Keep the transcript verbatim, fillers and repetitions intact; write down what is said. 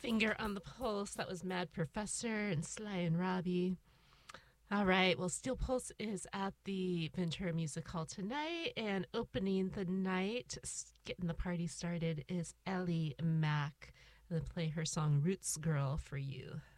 Finger on the Pulse. That was Mad Professor and Sly and Robbie. All right. Well, Steel Pulse is at the Ventura Music Hall tonight, and opening the night, getting the party started, is Ellie Mack. They play her song Roots Girl for you.